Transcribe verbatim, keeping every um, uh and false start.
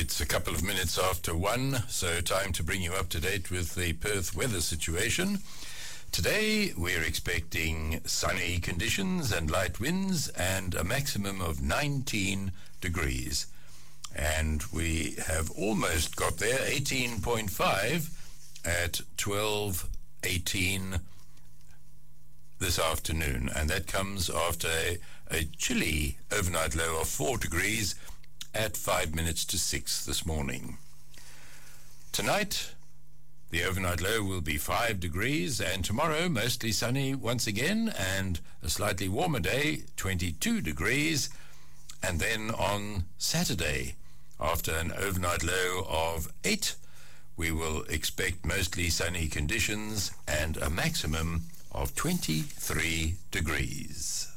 It's a couple of minutes after one, so time to bring you up to date with the Perth weather situation. Today, we're expecting sunny conditions and light winds and a maximum of nineteen degrees. And we have almost got there, eighteen point five at twelve eighteen this afternoon. And that comes after a, a chilly overnight low of four degrees at five minutes to six this morning. Tonight, the overnight low will be five degrees, and tomorrow mostly sunny once again, and a slightly warmer day, twenty-two degrees. And then on Saturday, after an overnight low of eight, we will expect mostly sunny conditions and a maximum of twenty-three degrees.